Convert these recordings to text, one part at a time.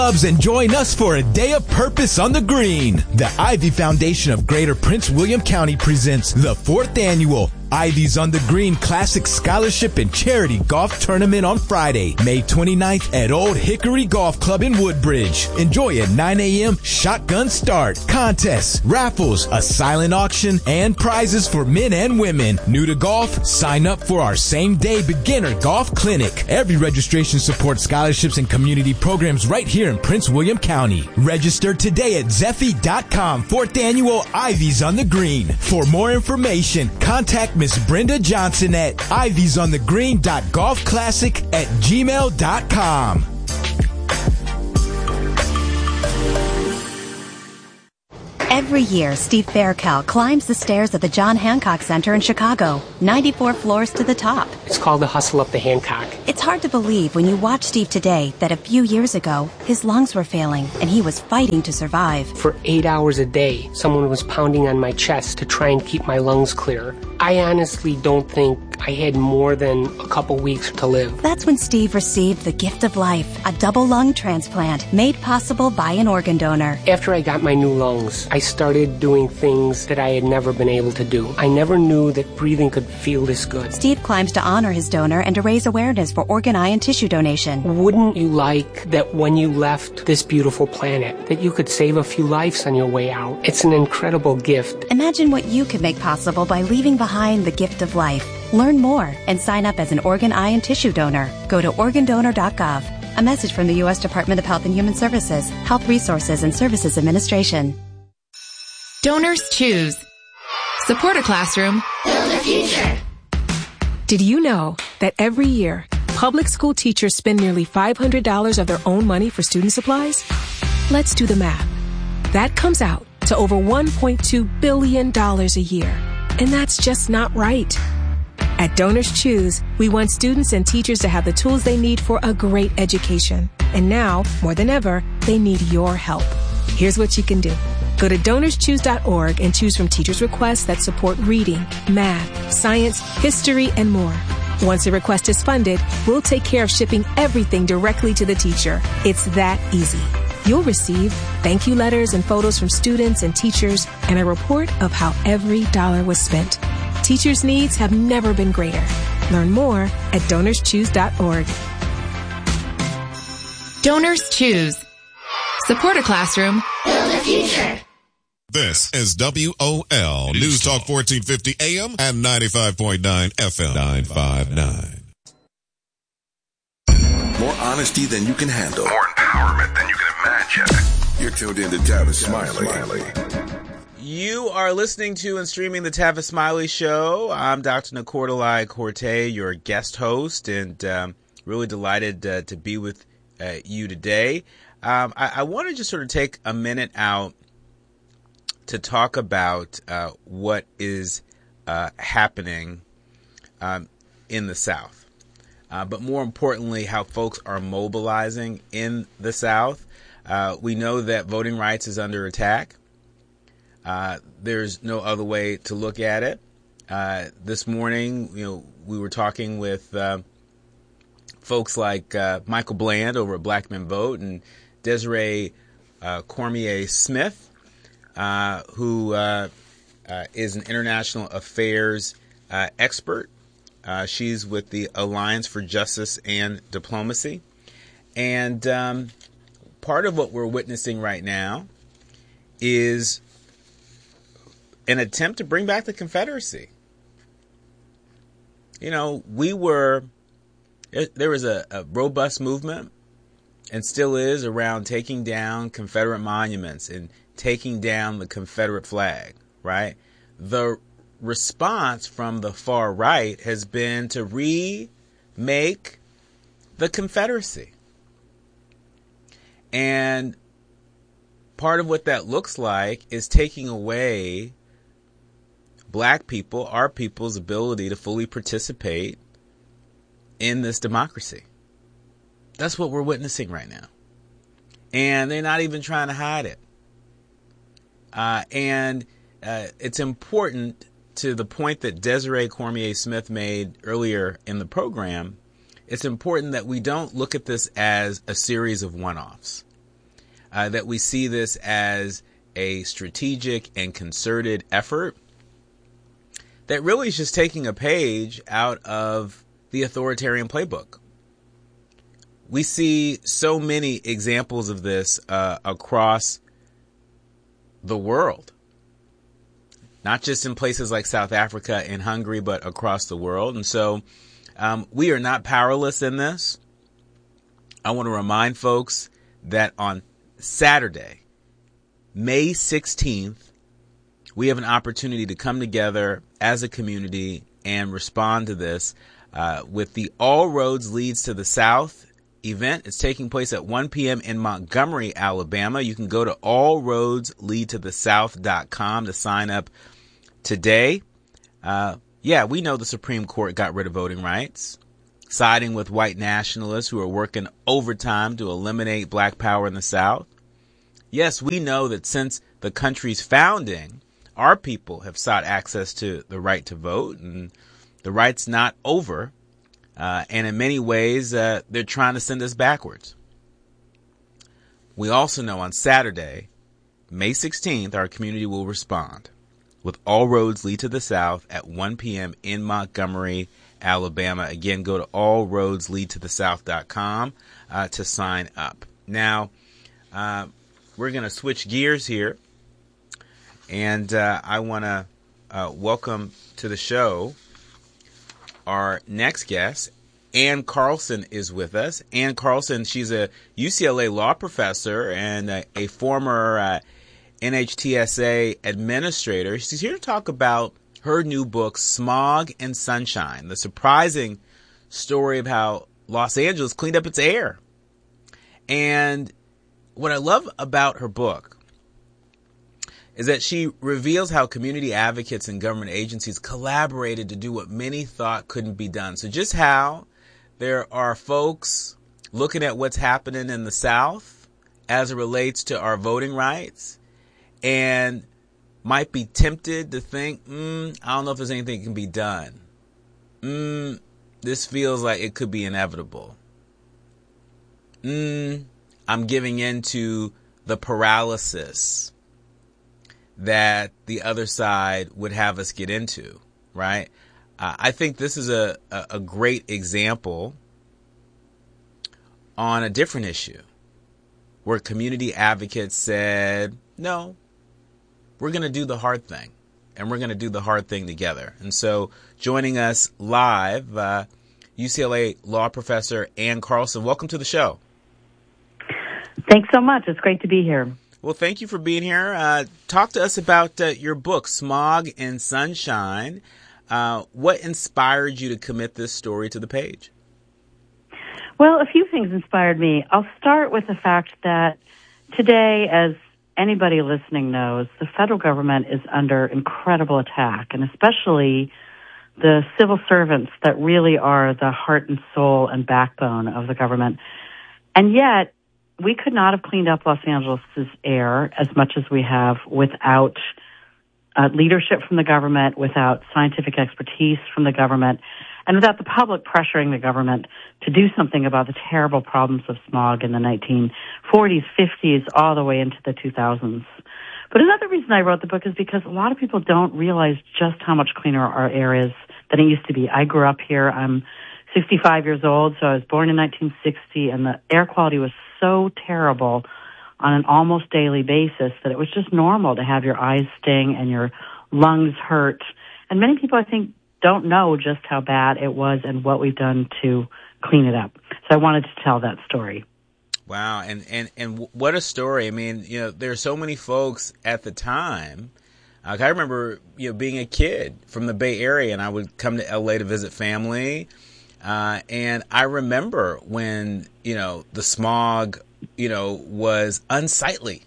Clubs and join us for a day of purpose on the green. The Ivy Foundation of Greater Prince William County presents the 4th annual Ivy's on the Green Classic Scholarship and Charity Golf Tournament on Friday, May 29th at Old Hickory Golf Club in Woodbridge. Enjoy at 9 a.m. shotgun start, contests, raffles, a silent auction, and prizes for men and women. New to golf? Sign up for our same-day beginner golf clinic. Every registration supports scholarships and community programs right here in Prince William County. Register today at Zeffy.com. 4th annual Ivy's on the Green. For more information, contact Miss Brenda Johnson at ivy'sonthegreen.golfclassic@gmail.com. Every year, Steve Faircal climbs the stairs of the John Hancock Center in Chicago, 94 floors to the top. It's called the hustle up the Hancock. It's hard to believe when you watch Steve today that a few years ago, his lungs were failing and he was fighting to survive. For 8 hours a day, someone was pounding on my chest to try and keep my lungs clear. I honestly don't think I had more than a couple weeks to live. That's when Steve received the gift of life, a double lung transplant made possible by an organ donor. After I got my new lungs, I started doing things that I had never been able to do. I never knew that breathing could feel this good. Steve climbs to honor his donor and to raise awareness for organ, eye, and tissue donation. Wouldn't you like that when you left this beautiful planet, that you could save a few lives on your way out? It's an incredible gift. Imagine what you could make possible by leaving behind the gift of life. Learn more and sign up as an organ, eye, and tissue donor. Go to organdonor.gov. A message from the U.S. Department of Health and Human Services, Health Resources and Services Administration. Donors choose. Support a classroom. Build a future. Did you know that every year, public school teachers spend nearly $500 of their own money for student supplies? Let's do the math. That comes out to over $1.2 billion a year. And that's just not right. At Donors Choose, we want students and teachers to have the tools they need for a great education. And now, more than ever, they need your help. Here's what you can do. Go to DonorsChoose.org and choose from teachers' requests that support reading, math, science, history, and more. Once a request is funded, we'll take care of shipping everything directly to the teacher. It's that easy. You'll receive thank you letters and photos from students and teachers and a report of how every dollar was spent. Teachers' needs have never been greater. Learn more at DonorsChoose.org. Donors choose. Support a classroom. Build a future. This is WOL News Talk 1450 AM and 95.9 FM 959. More honesty than you can handle. More empowerment than you can imagine. You're tuned in to Tavis Smiley. You are listening to and streaming the Tavis Smiley Show. I'm Dr. Nicordelai Corte, your guest host, and really delighted to be with you today. I want to just sort of take a minute out to talk about what is happening in the South. But more importantly, how folks are mobilizing in the South. We know that voting rights is under attack. There's no other way to look at it. This morning, we were talking with folks like Michael Bland over at Black Men Vote and Desiree Cormier Smith, who is an international affairs expert. She's with the Alliance for Justice and Diplomacy. And part of what we're witnessing right now is an attempt to bring back the Confederacy. There was a robust movement, and still is, around taking down Confederate monuments and taking down the Confederate flag, right? The response from the far right has been to remake the Confederacy. And part of what that looks like is taking away black people, our people's ability to fully participate in this democracy. That's what we're witnessing right now. And they're not even trying to hide it. And it's important, to the point that Desiree Cormier Smith made earlier in the program, it's important that we don't look at this as a series of one-offs. that we see this as a strategic and concerted effort that really is just taking a page out of the authoritarian playbook. We see so many examples of this across the world, not just in places like South Africa and Hungary, but across the world. And so we are not powerless in this. I want to remind folks that on Saturday, May 16th, we have an opportunity to come together as a community and respond to this with the All Roads Leads to the South event. It's taking place at 1 p.m. in Montgomery, Alabama. You can go to allroadsleadtothesouth.com to sign up today. We know the Supreme Court got rid of voting rights, siding with white nationalists who are working overtime to eliminate black power in the South. Yes, we know that since the country's founding, our people have sought access to the right to vote, and the right's not over. And in many ways, they're trying to send us backwards. We also know on Saturday, May 16th, our community will respond with All Roads Lead to the South at 1 p.m. in Montgomery, Alabama. Again, go to allroadsleadtothesouth.com to sign up. Now, we're going to switch gears here, and I want to welcome to the show our next guest. Ann Carlson is with us. Ann Carlson, she's a UCLA law professor and a former NHTSA administrator. She's here to talk about her new book, Smog and Sunshine, the surprising story of how Los Angeles cleaned up its air. And what I love about her book is that she reveals how community advocates and government agencies collaborated to do what many thought couldn't be done. So just how there are folks looking at what's happening in the South as it relates to our voting rights and might be tempted to think, I don't know if there's anything that can be done. This feels like it could be inevitable. I'm giving in to the paralysis that the other side would have us get into, right? I think this is a great example on a different issue where community advocates said, no, we're going to do the hard thing, and we're going to do the hard thing together. And so joining us live, UCLA law professor Ann Carlson. Welcome to the show. Thanks so much. It's great to be here. Well, thank you for being here. Talk to us about your book, Smog and Sunshine. What inspired you to commit this story to the page? Well, a few things inspired me. I'll start with the fact that today, as anybody listening knows, the federal government is under incredible attack, and especially the civil servants that really are the heart and soul and backbone of the government. And yet, we could not have cleaned up Los Angeles' air as much as we have without leadership from the government, without scientific expertise from the government, and without the public pressuring the government to do something about the terrible problems of smog in the 1940s, 50s, all the way into the 2000s. But another reason I wrote the book is because a lot of people don't realize just how much cleaner our air is than it used to be. I grew up here. I'm 65 years old, so I was born in 1960, and the air quality was so terrible on an almost daily basis that it was just normal to have your eyes sting and your lungs hurt. And many people, I think, don't know just how bad it was and what we've done to clean it up. So I wanted to tell that story. Wow, and what a story. I mean, there are so many folks at the time. I remember, being a kid from the Bay Area, and I would come to LA to visit family. And I remember when, the smog, was unsightly.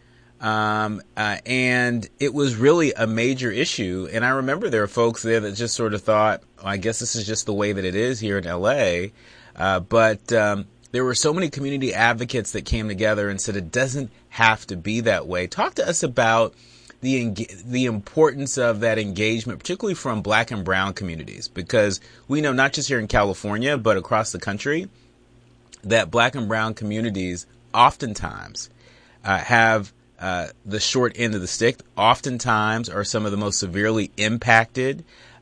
And it was really a major issue. And I remember there were folks there that just sort of thought, I guess this is just the way that it is here in LA. But there were so many community advocates that came together and said it doesn't have to be that way. Talk to us about the importance of that engagement, particularly from Black and brown communities, because we know not just here in California, but across the country, that Black and brown communities oftentimes have the short end of the stick, oftentimes are some of the most severely impacted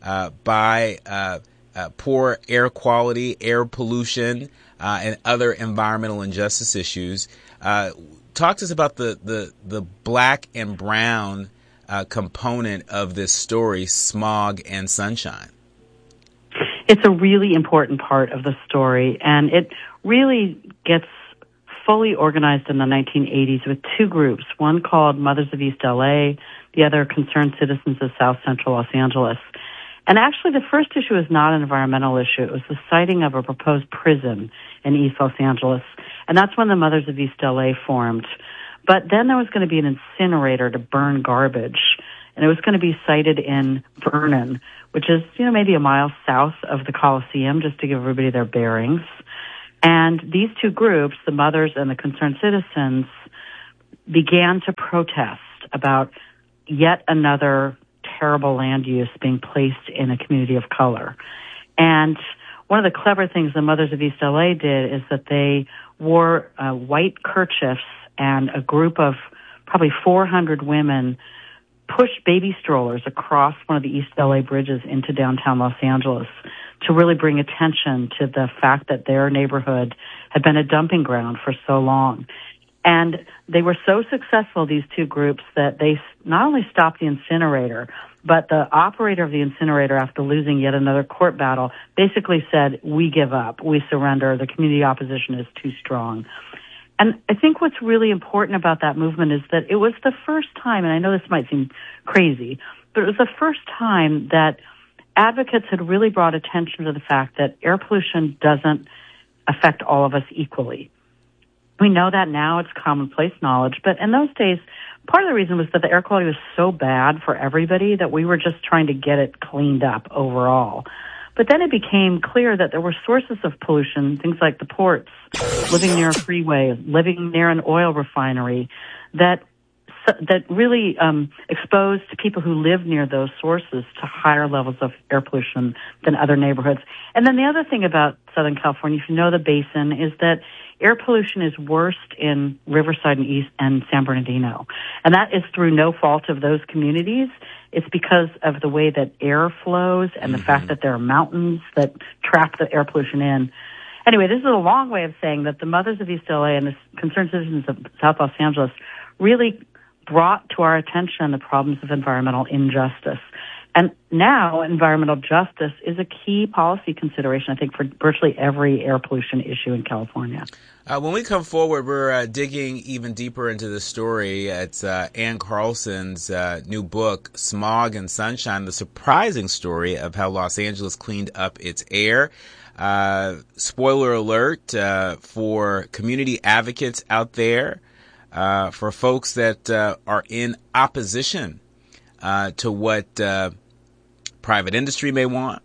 by poor air quality, air pollution, and other environmental injustice issues. Talk to us about the black and brown component of this story, smog and sunshine. It's a really important part of the story, and it really gets fully organized in the 1980s with two groups, one called Mothers of East LA, the other Concerned Citizens of South Central Los Angeles. And actually the first issue is not an environmental issue. It was the siting of a proposed prison in East Los Angeles. And that's when the Mothers of East LA formed. But then there was going to be an incinerator to burn garbage. And it was going to be sited in Vernon, which is, maybe a mile south of the Coliseum, just to give everybody their bearings. And these two groups, the Mothers and the Concerned Citizens, began to protest about yet another terrible land use being placed in a community of color. And one of the clever things the Mothers of East LA did is that they wore white kerchiefs, and a group of probably 400 women pushed baby strollers across one of the East LA bridges into downtown Los Angeles to really bring attention to the fact that their neighborhood had been a dumping ground for so long. And they were so successful, these two groups, that they not only stopped the incinerator, but the operator of the incinerator, after losing yet another court battle, basically said, we give up, we surrender, the community opposition is too strong. And I think what's really important about that movement is that it was the first time, and I know this might seem crazy, but it was the first time that advocates had really brought attention to the fact that air pollution doesn't affect all of us equally. We know that now, it's commonplace knowledge, but in those days, part of the reason was that the air quality was so bad for everybody that we were just trying to get it cleaned up overall. But then it became clear that there were sources of pollution, things like the ports, living near a freeway, living near an oil refinery, that really exposed people who live near those sources to higher levels of air pollution than other neighborhoods. And then the other thing about Southern California, if you know the basin, is that air pollution is worst in Riverside and East and San Bernardino. And that is through no fault of those communities. It's because of the way that air flows and the fact that there are mountains that trap the air pollution in. Anyway, this is a long way of saying that the Mothers of East LA and the Concerned Citizens of South Los Angeles really brought to our attention the problems of environmental injustice. And now environmental justice is a key policy consideration, I think, for virtually every air pollution issue in California. When we come forward, we're digging even deeper into the story. It's Ann Carlson's new book, Smog and Sunshine, the surprising story of how Los Angeles cleaned up its air. Spoiler alert for community advocates out there, for folks that are in opposition to what private industry may want,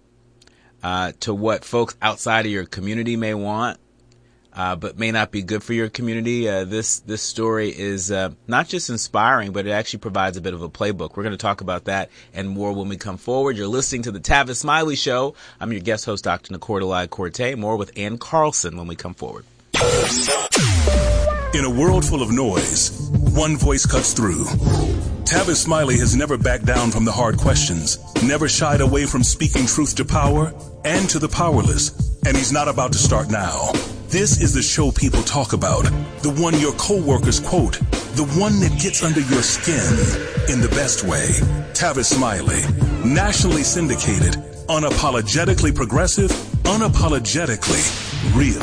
to what folks outside of your community may want, but may not be good for your community. This story is not just inspiring, but it actually provides a bit of a playbook. We're going to talk about that and more when we come forward. You're listening to the Tavis Smiley Show. I'm your guest host, Dr. Nicordelai Corte. More with Ann Carlson when we come forward. In a world full of noise, one voice cuts through. Tavis Smiley has never backed down from the hard questions, never shied away from speaking truth to power and to the powerless, and he's not about to start now. This is the show people talk about, the one your coworkers quote, the one that gets under your skin in the best way. Tavis Smiley, nationally syndicated, unapologetically progressive, unapologetically real.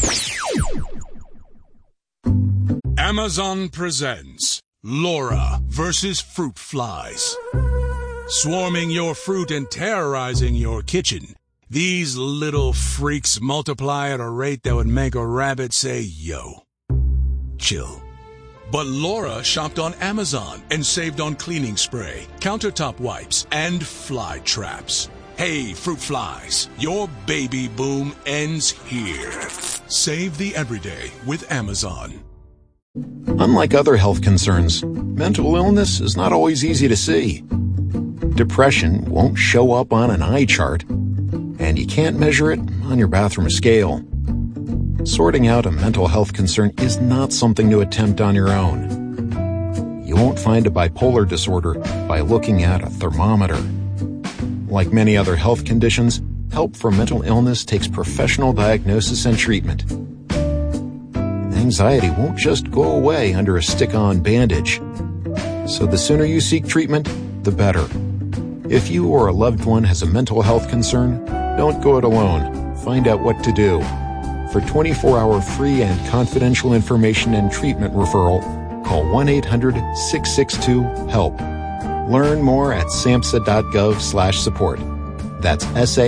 Amazon presents Laura versus Fruit Flies. Swarming your fruit and terrorizing your kitchen, these little freaks multiply at a rate that would make a rabbit say, yo. Chill. But Laura shopped on Amazon and saved on cleaning spray, countertop wipes, and fly traps. Hey, fruit flies, your baby boom ends here. Save the everyday with Amazon. Unlike other health concerns, mental illness is not always easy to see. Depression won't show up on an eye chart, and you can't measure it on your bathroom scale. Sorting out a mental health concern is not something to attempt on your own. You won't find a bipolar disorder by looking at a thermometer. Like many other health conditions, help for mental illness takes professional diagnosis and treatment. Anxiety won't just go away under a stick-on bandage. So the sooner you seek treatment, the better. If you or a loved one has a mental health concern, don't go it alone. Find out what to do. For 24-hour free and confidential information and treatment referral, call 1-800-662-HELP. Learn more at samhsa.gov/support. That's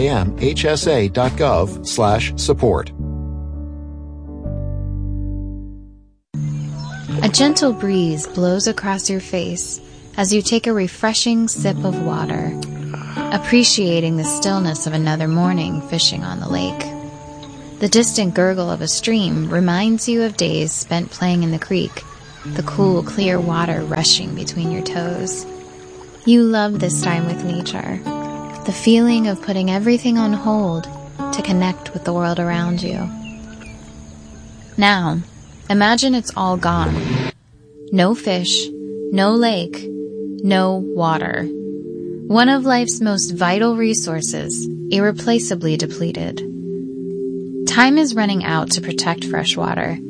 samhsa.gov/support. A gentle breeze blows across your face as you take a refreshing sip of water, appreciating the stillness of another morning fishing on the lake. The distant gurgle of a stream reminds you of days spent playing in the creek, the cool, clear water rushing between your toes. You love this time with nature, the feeling of putting everything on hold to connect with the world around you. Now, imagine it's all gone. No fish, no lake, no water. One of life's most vital resources, irreplaceably depleted. Time is running out to protect fresh water.